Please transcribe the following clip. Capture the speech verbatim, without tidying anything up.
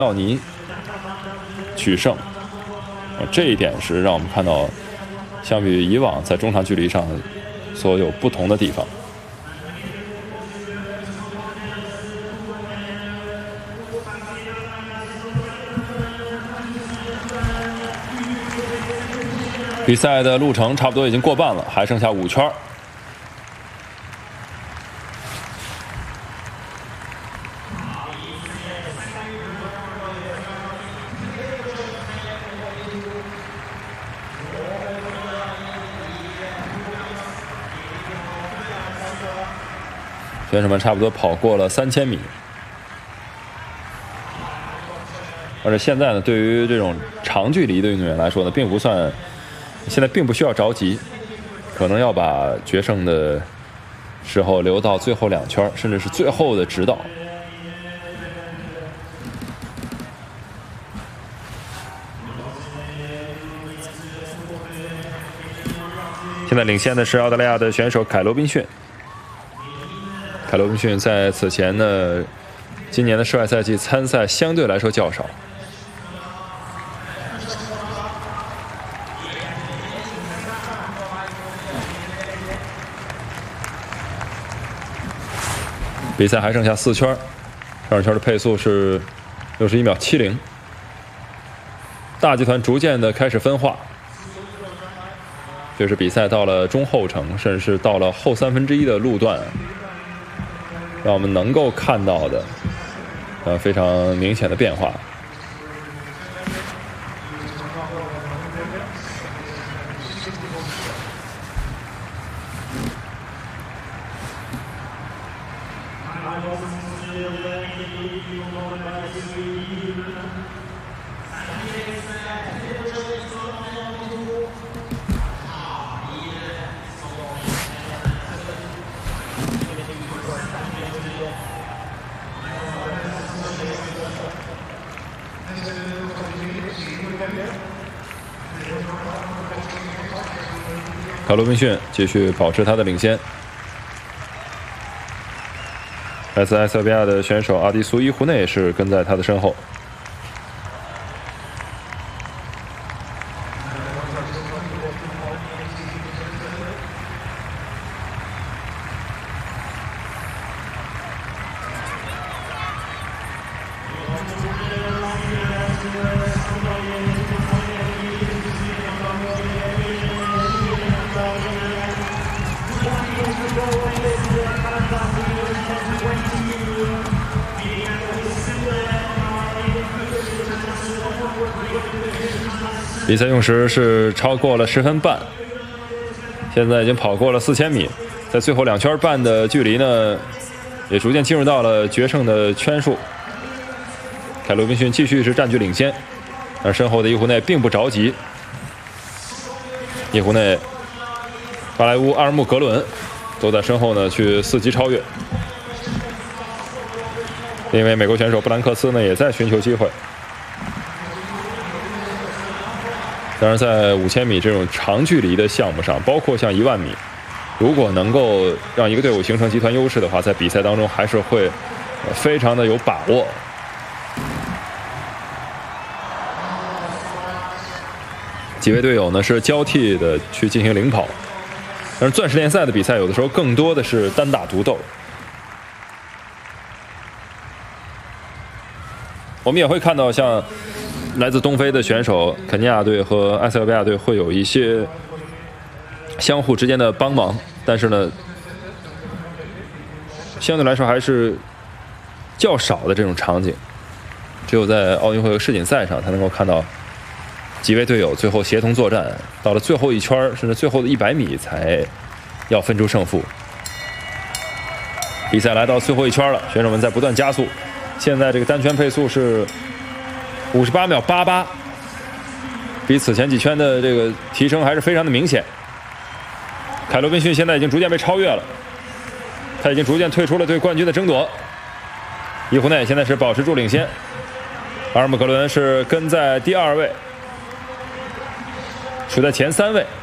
奥尼取胜，这一点是让我们看到，相比于以往在中长距离上所有不同的地方。比赛的路程差不多已经过半了，还剩下五圈。选手们差不多跑过了三千米，而且现在呢，对于这种长距离的运动员来说呢，并不算，现在并不需要着急，可能要把决胜的时候留到最后两圈，甚至是最后的直道。现在领先的是澳大利亚的选手凯罗宾逊。凯罗宾逊在此前呢，今年的室外赛季参赛相对来说较少。比赛还剩下四圈，上圈的配速是六十一秒七零。大集团逐渐的开始分化，就是比赛到了中后程，甚至是到了后三分之一的路段。让我们能够看到的，呃，非常明显的变化。凯罗宾逊继续保持他的领先。来自埃塞俄比亚的选手阿迪苏伊胡内是跟在他的身后。比赛用时是超过了十分半，现在已经跑过了四千米，在最后两圈半的距离呢，也逐渐进入到了决胜的圈数。凯罗宾逊继续是占据领先，而身后的伊胡内并不着急。伊胡内、巴莱乌、阿尔穆格伦都在身后呢去伺机超越。另一位美国选手布兰克斯呢也在寻求机会。当然，在五千米这种长距离的项目上，包括像一万米，如果能够让一个队伍形成集团优势的话，在比赛当中还是会非常的有把握。几位队友呢是交替的去进行领跑，但是钻石联赛的比赛有的时候更多的是单打独斗。我们也会看到像来自东非的选手，肯尼亚队和埃塞俄比亚队会有一些相互之间的帮忙，但是呢，相对来说还是较少的这种场景。只有在奥运会和世锦赛上才能够看到几位队友最后协同作战，到了最后一圈甚至最后的一百米才要分出胜负。比赛来到最后一圈了，选手们在不断加速，现在这个单圈配速是五十八秒八八，比此前几圈的这个提升还是非常的明显。凯罗宾逊现在已经逐渐被超越了，他已经逐渐退出了对冠军的争夺。伊胡内现在是保持住领先，阿尔姆格伦是跟在第二位，处在前三位。